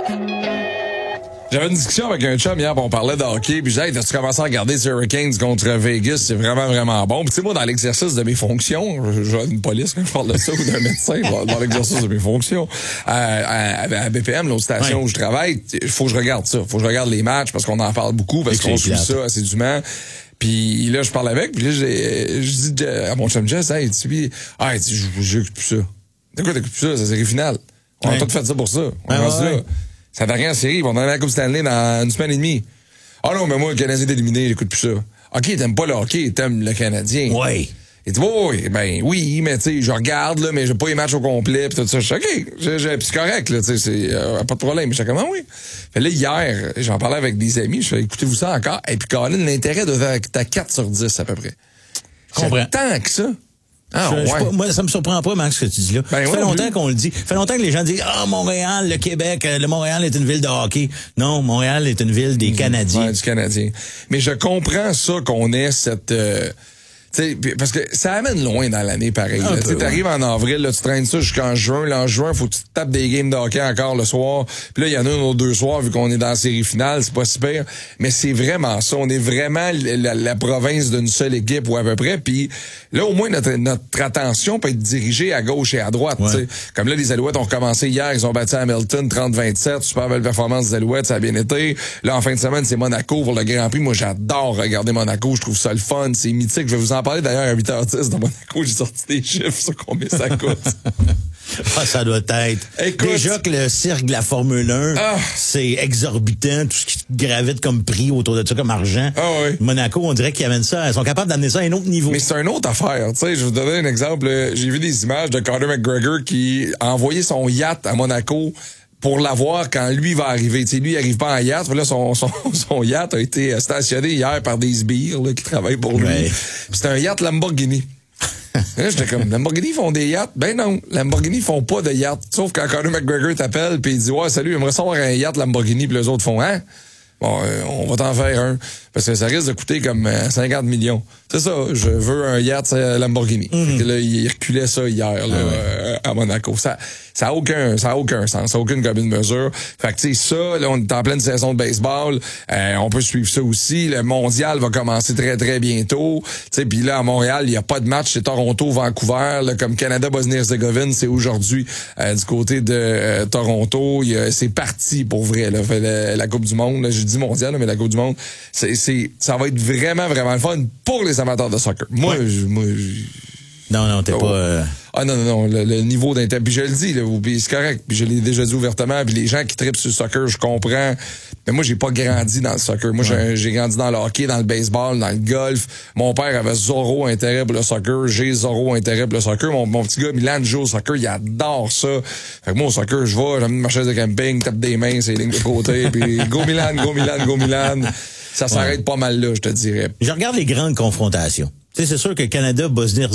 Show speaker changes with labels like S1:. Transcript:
S1: J'avais une discussion avec un chum hier, puis on parlait de hockey, puis je disais, hey, t'as-tu commencé à regarder les Hurricanes contre Vegas? C'est vraiment, vraiment bon. Puis tu sais, moi, dans l'exercice de mes fonctions, j'ai une police quand je parle de ça, ou d'un médecin, dans l'exercice de mes fonctions, à BPM, l'autre station où je travaille, il faut que je regarde ça. Faut que je regarde les matchs, parce qu'on en parle beaucoup, parce qu'on suit ça assidûment. Puis là, je parle avec, puis là, je dis à mon chum Jess, hey, j'écoute plus ça. De quoi t'écoutes plus ça? C'est la série finale. On a tout fait ça pour ça. On est rendu là. Ça n'a rien en série. Ils vont donner la Coupe Stanley dans une semaine et demie. Ah non, mais moi, le Canadien est éliminé, j'écoute plus ça. OK, t'aimes pas le hockey, t'aimes le Canadien.
S2: Oui.
S1: Il dit, oui, mais tu sais, je regarde, là, mais j'ai pas les matchs au complet, pis tout ça. Je dis, OK, pis c'est correct, là, tu sais, c'est pas de problème. Mais je dis, comment, oui. Fait là, hier, j'en parlais avec des amis, je fais, écoutez-vous ça encore. Et puis, Colin, l'intérêt doit être à 4 sur 10, à peu près.
S2: Je comprends.
S1: Tant que ça.
S2: Moi, ça me surprend pas, Max, ce que tu dis là. Ça fait longtemps qu'on le dit. Ça fait longtemps que les gens disent, Montréal, le Québec, le Montréal est une ville de hockey. Non, Montréal est une ville des Canadiens.
S1: Ouais, du Canadien. Mais je comprends ça qu'on ait cette... T'sais, parce que ça amène loin dans l'année, pareil. Tu t'arrives en avril, là, tu traînes ça jusqu'en juin. Là, en juin, faut que tu te tapes des games de hockey encore le soir. Puis là, il y en a un ou deux soirs, vu qu'on est dans la série finale, c'est pas si pire. Mais c'est vraiment ça. On est vraiment la province d'une seule équipe ou à peu près. Puis là, au moins, notre attention peut être dirigée à gauche et à droite. Ouais. Comme là, les Alouettes ont recommencé hier. Ils ont battu Hamilton 30-27. Super belle performance des Alouettes. Ça a bien été. Là, en fin de semaine, c'est Monaco pour le Grand Prix. Moi, j'adore regarder Monaco. Je trouve ça le fun. C'est mythique. Je vais vous en parler d'ailleurs à 8h10 dans Monaco. J'ai sorti des chiffres sur combien ça coûte.
S2: Ça doit être. Écoute, déjà que le cirque de la Formule 1, c'est exorbitant, tout ce qui gravite comme prix autour de ça, comme argent. Monaco, on dirait qu'ils amènent ça, ils sont capables d'amener ça à un autre niveau.
S1: Mais c'est une autre affaire. Tu sais, je vais vous donner un exemple. J'ai vu des images de Conor McGregor qui a envoyé son yacht à Monaco pour l'avoir quand lui va arriver. Tu sais, lui, il arrive pas en yacht. Là, son yacht a été stationné hier par des sbires là, qui travaillent pour lui. C'était un yacht Lamborghini. Là, j'étais comme, Lamborghini font des yachts? Ben non, Lamborghini font pas de yachts. Sauf quand Conor McGregor t'appelle pis il dit, ouais, salut, j'aimerais savoir un yacht Lamborghini, pis les autres font, hein? Bon, on va t'en faire un. Parce que ça risque de coûter comme 50 millions. C'est ça, je veux un yacht Lamborghini. Fait que là, il reculait ça hier, là, à Monaco. Ça a aucun sens. Ça a aucune commune mesure. Fait que, tu sais, ça, là, on est en pleine saison de baseball. On peut suivre ça aussi. Le mondial va commencer très, très bientôt. Tu sais, puis là, à Montréal, il n'y a pas de match. C'est Toronto, Vancouver. Là, comme Canada, Bosnie-Herzégovine, c'est aujourd'hui du côté de Toronto. C'est parti, pour vrai, là. La Coupe du Monde. Là, j'ai dit mondial, là, mais la Coupe du Monde, ça va être vraiment, vraiment le fun pour les amateurs de soccer. Moi,
S2: Non, t'es pas...
S1: non, le niveau d'intérêt. Puis je le dis, là, c'est correct. Puis je l'ai déjà dit ouvertement. Puis les gens qui trippent sur le soccer, je comprends. Mais moi, j'ai pas grandi dans le soccer. Moi, j'ai grandi dans le hockey, dans le baseball, dans le golf. Mon père avait zéro intérêt pour le soccer. J'ai zéro intérêt pour le soccer. Mon petit gars, Milan, joue au soccer. Il adore ça. Fait que moi, au soccer, je vais, j'amène ma chaise de camping, tape des mains, c'est les lignes de côté. Puis go Milan, go Milan, go Milan. Ça s'arrête pas mal là, je te dirais.
S2: Je regarde les grandes confrontations. Tu sais, c'est sûr que Canada, Bosnie,